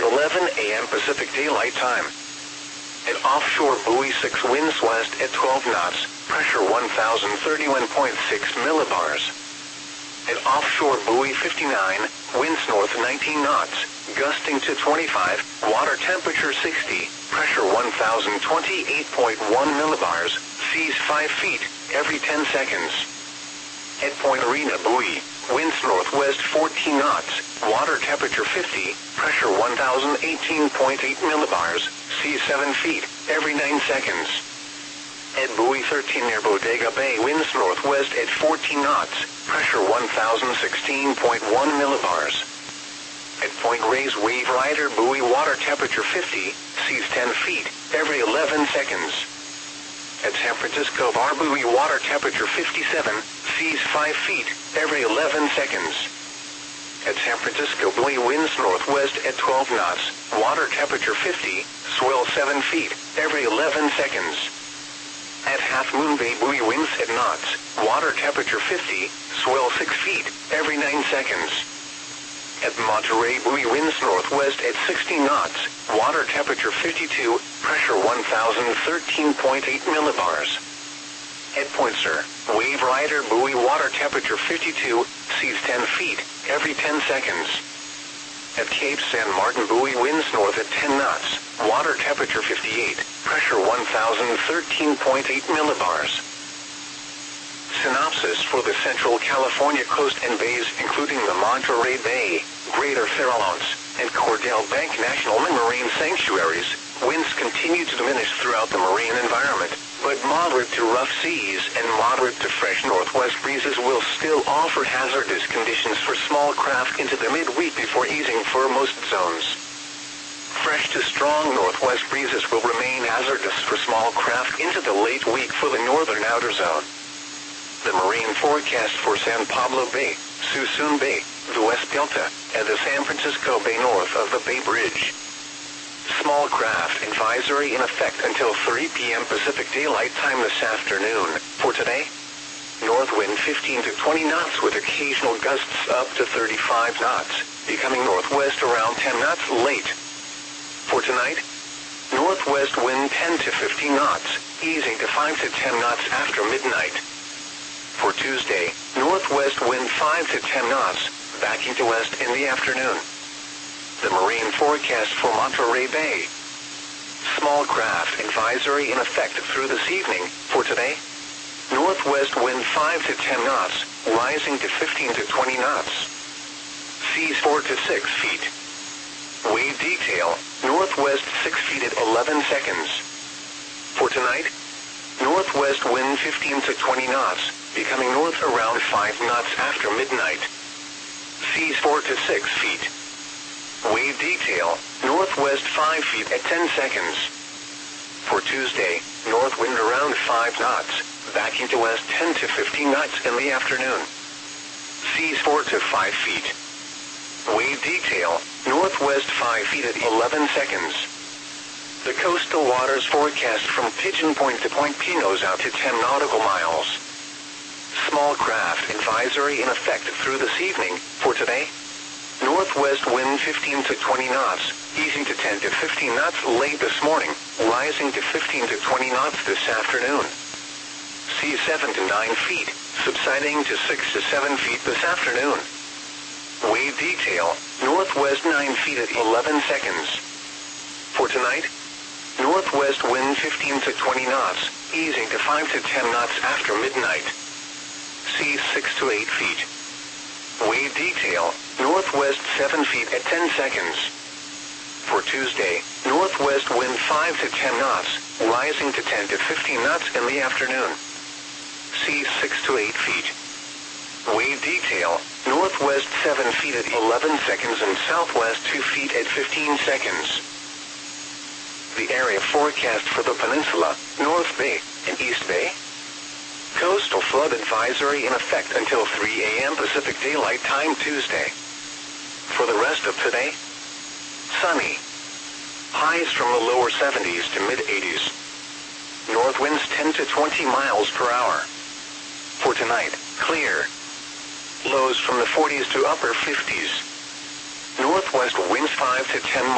11 a.m. Pacific Daylight Time. At offshore buoy 6, winds west at 12 knots, pressure 1,031.6 millibars. At offshore buoy 59, winds north 19 knots, gusting to 25, water temperature 60, pressure 1,028.1 millibars, seas 5 feet, every 10 seconds. At Point Arena buoy, winds northwest 14 knots, water temperature 50, pressure 1,018.8 millibars, seas 7 feet, every 9 seconds. At buoy 13 near Bodega Bay, winds northwest at 14 knots, pressure 1,016.1 millibars. At Point Reyes Wave Rider buoy, water temperature 50, seas 10 feet, every 11 seconds. At San Francisco Bar buoy, water temperature 57, seas 5 feet, every 11 seconds. At San Francisco buoy, winds northwest at 12 knots, water temperature 50, swell 7 feet, every 11 seconds. At Half Moon Bay buoy, winds at knots, water temperature 50, swell 6 feet, every 9 seconds. At Monterey buoy, winds northwest at 60 knots, water temperature 52, pressure 1,013.8 millibars. At Point Sur, Wave Rider buoy, water temperature 52, seas 10 feet, every 10 seconds. At Cape San Martin buoy, winds north at 10 knots, water temperature 58, pressure 1,013.8 millibars. Synopsis for the Central California coast and bays, including the Monterey Bay, Greater Farallones, and Cordell Bank National Marine Sanctuaries, winds continue to diminish throughout the marine environment, but moderate to rough seas and moderate to fresh northwest breezes will still offer hazardous conditions for small craft into the midweek before easing for most zones. Fresh to strong northwest breezes will remain hazardous for small craft into the late week for the northern outer zone. The marine forecast for San Pablo Bay, Suisun Bay, the West Delta, and the San Francisco Bay north of the Bay Bridge. Small craft advisory in effect until 3 p.m. Pacific Daylight Time this afternoon. For today, north wind 15 to 20 knots with occasional gusts up to 35 knots, becoming northwest around 10 knots late. For tonight, northwest wind 10 to 15 knots, easing to 5 to 10 knots after midnight. For Tuesday, northwest wind 5 to 10 knots, backing to west in the afternoon. The marine forecast for Monterey Bay. Small craft advisory in effect through this evening. For today, northwest wind 5 to 10 knots, rising to 15 to 20 knots. Seas 4 to 6 feet. Wave detail, northwest 6 feet at 11 seconds. For tonight, northwest wind 15 to 20 knots, becoming north around 5 knots after midnight. Seas 4 to 6 feet. Wave detail, northwest 5 feet at 10 seconds. For Tuesday, north wind around 5 knots, backing to west 10 to 15 knots in the afternoon. Seas 4 to 5 feet. Wave detail, northwest 5 feet at 11 seconds. The coastal waters forecast from Pigeon Point to Point Pinos out to 10 nautical miles. Small craft advisory in effect through this evening. For today, northwest wind 15 to 20 knots, easing to 10 to 15 knots late this morning, rising to 15 to 20 knots this afternoon. Seas 7 to 9 feet, subsiding to 6 to 7 feet this afternoon. Wave detail, northwest 9 feet at 11 seconds. For tonight, northwest wind 15 to 20 knots, easing to 5 to 10 knots after midnight. Seas 6 to 8 feet. Wave detail, northwest 7 feet at 10 seconds. For Tuesday, northwest wind 5 to 10 knots, rising to 10 to 15 knots in the afternoon. Seas 6 to 8 feet. Wave detail, northwest 7 feet at 11 seconds and southwest 2 feet at 15 seconds. The area forecast for the peninsula, North Bay, and East Bay. Coastal flood advisory in effect until 3 a.m. Pacific Daylight Time Tuesday. For the rest of today, sunny. Highs from the lower 70s to mid-80s. North winds 10 to 20 miles per hour. For tonight, clear. Lows from the 40s to upper 50s. Northwest winds 5 to 10 miles.